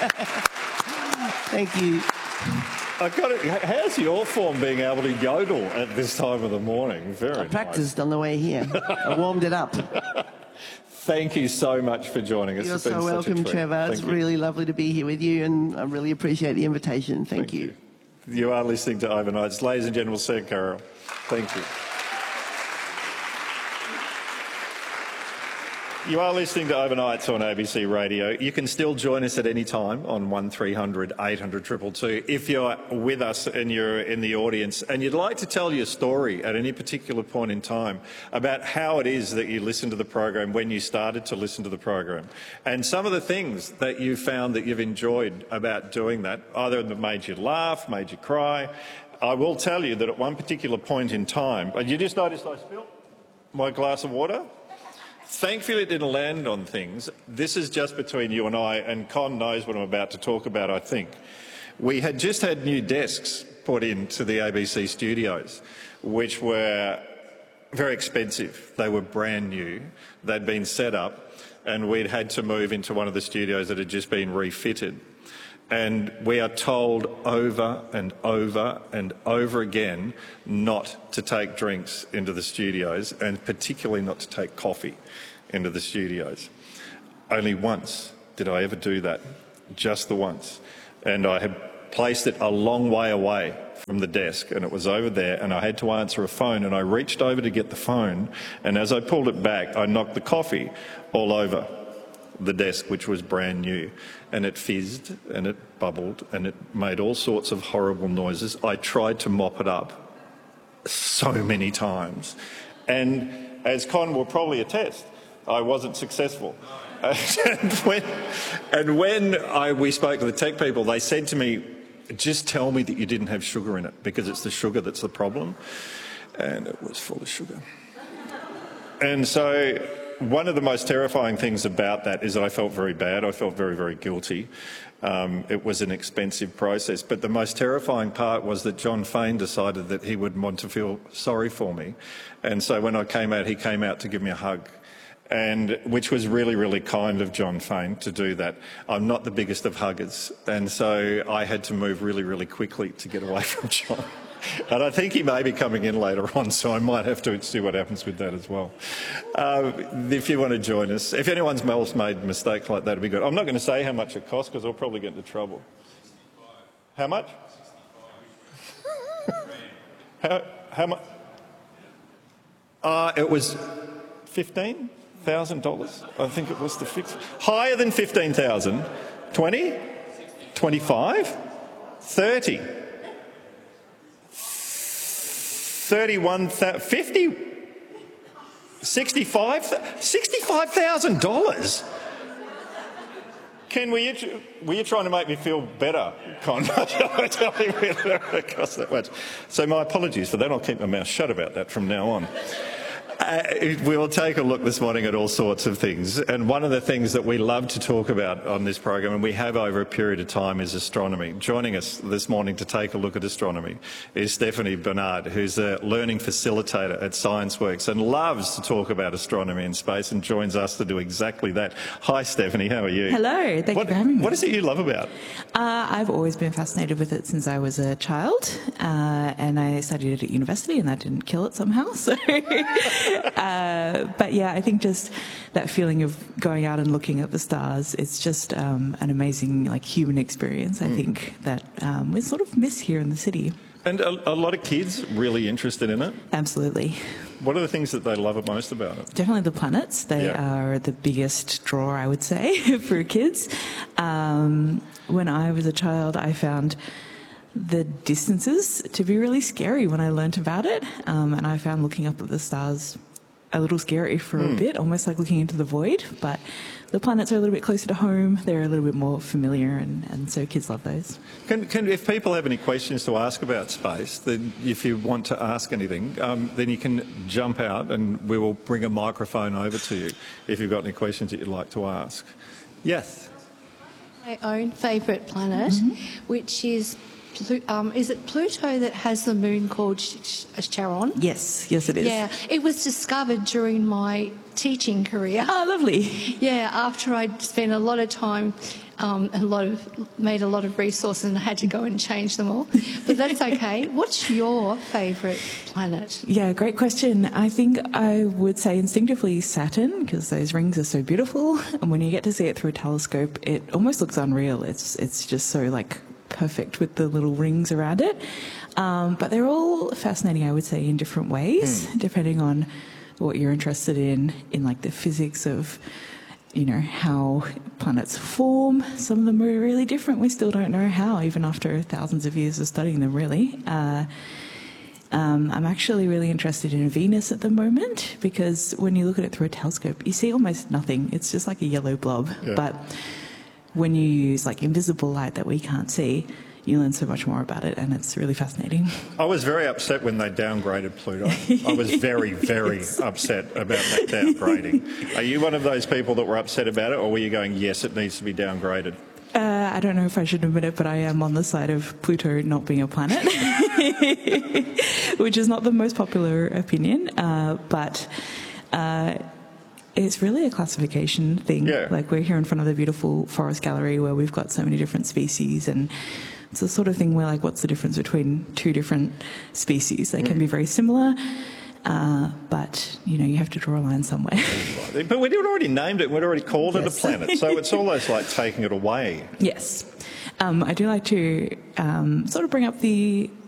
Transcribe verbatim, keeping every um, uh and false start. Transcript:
Thank you. I got it. How's your form being able to yodel at this time of the morning? Very I nice. practiced on the way here. I warmed it up. Thank you so much for joining us. You're It's been so such a welcome, treat. Trevor. Thank It's you. really lovely to be here with you, and I really appreciate the invitation. Thank, Thank you. you. You are listening to Overnights. Ladies and gentlemen, Sir Carroll. Thank you. You are listening to Overnights on A B C Radio. You can still join us at any time on one three hundred eight hundred two two two if you're with us and you're in the audience and you'd like to tell your story at any particular point in time about how it is that you listen to the program, when you started to listen to the program, and some of the things that you found that you've enjoyed about doing that, either that made you laugh, made you cry. I will tell you that at one particular point in time, and you just noticed I spilled my glass of water? Thankfully, it didn't land on things. This is just between you and I, and Con knows what I'm about to talk about, I think. We had just had new desks put into the A B C studios, which were very expensive. They were brand new. They'd been set up, and we'd had to move into one of the studios that had just been refitted. And we are told over and over and over again not to take drinks into the studios, and particularly not to take coffee into the studios. Only once did I ever do that, just the once. And I had placed it a long way away from the desk, and it was over there, and I had to answer a phone, and I reached over to get the phone, and as I pulled it back, I knocked the coffee all over the desk, which was brand new, and it fizzed and it bubbled and it made all sorts of horrible noises. I tried to mop it up so many times, and as Con will probably attest, I wasn't successful. and when, and when I, we spoke to the tech people, they said to me, just tell me that you didn't have sugar in it, because it's the sugar that's the problem. And it was full of sugar. And so one of the most terrifying things about that is that I felt very bad. I felt very, very guilty. Um, it was an expensive process. But the most terrifying part was that John Fain decided that he would want to feel sorry for me. And so when I came out, he came out to give me a hug, and which was really, really kind of John Fain to do that. I'm not the biggest of huggers, and so I had to move really, really quickly to get away from John. And I think he may be coming in later on, so I might have to see what happens with that as well. Uh, if you want to join us, if anyone's else made a mistake like that, it'd be good. I'm not going to say how much it costs, because I'll probably get into trouble. How much? how how much? Uh, it was fifteen thousand dollars. I think it was the fix. Higher than fifteen thousand. Twenty? Twenty-five? Thirty? Thirty-one, fifty, sixty-five, sixty-five thousand dollars. Ken, were you, were you trying to make me feel better, Con? Tell me whether it cost that much. So my apologies for that. I'll keep my mouth shut about that from now on. Uh, we'll take a look this morning at all sorts of things, and one of the things that we love to talk about on this program, and we have over a period of time, is astronomy. Joining us this morning to take a look at astronomy is Stephanie Bernard, who's a learning facilitator at ScienceWorks and loves to talk about astronomy and space, and joins us to do exactly that. Hi Stephanie, how are you? Hello, thank what, you for having me. What is it you love about? Uh, I've always been fascinated with it since I was a child, uh, and I studied it at university, and that didn't kill it somehow. So. Uh, but yeah, I think just that feeling of going out and looking at the stars, it's just um, an amazing like human experience, I mm. think, that um, we sort of miss here in the city. And a, a lot of kids really interested in it? Absolutely. What are the things that they love most about it? Definitely the planets. They yeah. are the biggest draw, I would say, for kids. Um, when I was a child, I found the distances to be really scary when I learnt about it, um, and I found looking up at the stars a little scary for mm. a bit, almost like looking into the void, but the planets are a little bit closer to home, they're a little bit more familiar, and, and so kids love those. Can, can, if people have any questions to ask about space, then if you want to ask anything, um, then you can jump out and we will bring a microphone over to you if you've got any questions that you'd like to ask. Yes? My own favourite planet, mm-hmm. which is Plu- um, is it Pluto that has the moon called Ch- Ch- Charon? Yes, yes, it is. Yeah, it was discovered during my teaching career. Oh, lovely. Yeah, after I'd spent a lot of time, um, a lot of made a lot of resources, and I had to go and change them all. But that's okay. What's your favourite planet? Yeah, great question. I think I would say instinctively Saturn, because those rings are so beautiful, and when you get to see it through a telescope, it almost looks unreal. It's it's just so like perfect with the little rings around it. Um, but they're all fascinating, I would say, in different ways, mm. depending on what you're interested in, in like the physics of, you know, how planets form. Some of them are really different. We still don't know how, even after thousands of years of studying them, really. Uh, um, I'm actually really interested in Venus at the moment, because when you look at it through a telescope, you see almost nothing. It's just like a yellow blob. Yeah. But when you use like invisible light that we can't see, you learn so much more about it, and it's really fascinating. I was very upset when they downgraded Pluto. I was very, very yes. upset about that downgrading. Are you one of those people that were upset about it, or were you going, yes, it needs to be downgraded? Uh, I don't know if I should admit it, but I am on the side of Pluto not being a planet, which is not the most popular opinion, uh, but... Uh, It's really a classification thing. Yeah. Like, we're here in front of the beautiful forest gallery where we've got so many different species, and it's the sort of thing where, like, what's the difference between two different species? They can be very similar, uh, but, you know, you have to draw a line somewhere. But we'd already named it, we'd already called yes. it a planet, so it's almost like taking it away. Yes. Um, I do like to um, sort of bring up the